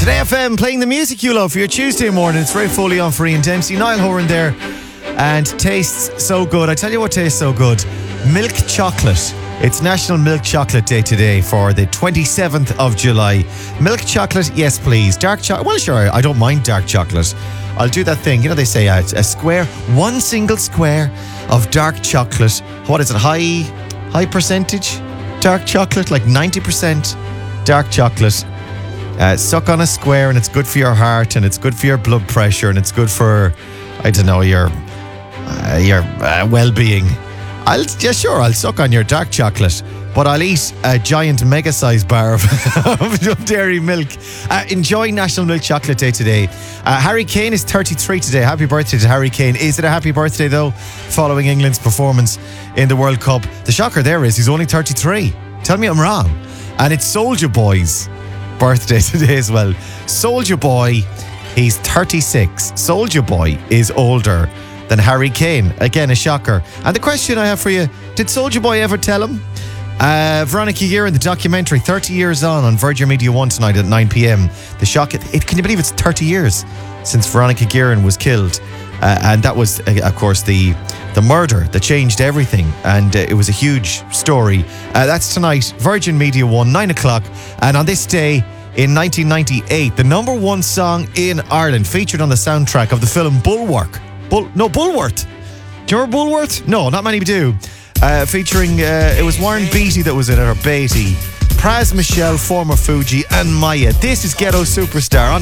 Today FM playing the music you love for your Tuesday morning. It's Ray Foley on for Ian Dempsey, Niall Horan there, and tastes so good. I tell you what tastes so good. Milk chocolate. It's National Milk Chocolate Day today for the 27th of July. Milk chocolate, yes please. Dark chocolate, well sure, I don't mind dark chocolate. I'll do that thing, you know they say a square, one single square of dark chocolate. What is it, high percentage dark chocolate, like 90% dark chocolate. Suck on a square and it's good for your heart and it's good for your blood pressure and it's good for, I don't know, your well-being. I'll suck on your dark chocolate, but I'll eat a giant mega-sized bar of dairy milk. Enjoy National Milk Chocolate Day today. Harry Kane is 33 today. Happy birthday to Harry Kane. Is it a happy birthday though, following England's performance in the World Cup? The shocker there is he's only 33. Tell me I'm wrong. And it's Soulja Boy's birthday today as well. Soulja Boy, he's 36. Soulja Boy is older than Harry Kane. Again, a shocker. And the question I have for you, did Soulja Boy ever tell him? Veronica Guerin, the documentary, 30 years on Virgin Media 1 tonight at 9 p.m. The shock, can you believe it's 30 years since Veronica Guerin was killed? And that was, of course, the murder that changed everything. And it was a huge story. That's tonight, Virgin Media 1, 9 o'clock. And on this day, in 1998, the number one song in Ireland, featured on the soundtrack of the film Bulworth. Bulworth. Do you remember Bulworth? No, not many do. Featuring, it was Warren Beatty that was in it, or Beatty. Pras Michelle, former Fuji, and Maya. This is Ghetto Superstar on